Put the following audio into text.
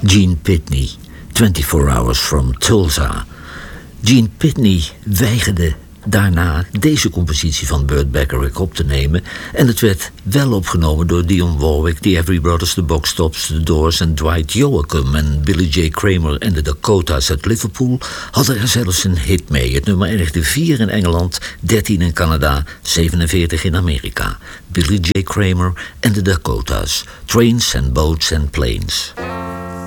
Gene Pitney, 24 Hours from Tulsa. Gene Pitney weigerde daarna deze compositie van Burt Bacharach op te nemen en het werd wel opgenomen door Dionne Warwick, The Everly Brothers, The Box Tops, The Doors en Dwight Yoakam. En Billy J. Kramer en de Dakotas uit Liverpool hadden er zelfs een hit mee. Het nummer eindigde 4 in Engeland, 13 in Canada, 47 in Amerika. Billy J. Kramer en de Dakotas, Trains and Boats and Planes.